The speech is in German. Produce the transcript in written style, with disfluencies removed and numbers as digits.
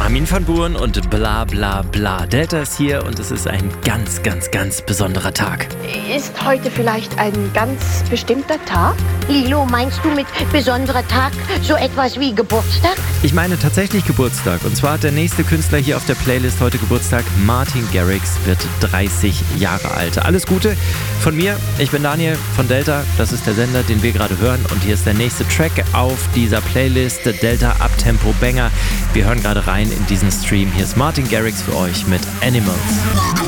Armin van Buuren und bla bla bla. Delta ist hier und es ist ein ganz, ganz, ganz besonderer Tag. Ist heute vielleicht ein ganz bestimmter Tag? Lilo, meinst du mit besonderer Tag so etwas wie Geburtstag? Ich meine tatsächlich Geburtstag. Und zwar hat der nächste Künstler hier auf der Playlist heute Geburtstag. Martin Garrix wird 30 Jahre alt. Alles Gute von mir. Ich bin Daniel von Delta. Das ist der Sender, den wir gerade hören. Und hier ist der nächste Track auf dieser Playlist. Delta Uptempo Banger. Wir hören gerade rein in diesen Stream. Hier ist Martin Garrix für euch mit Animals.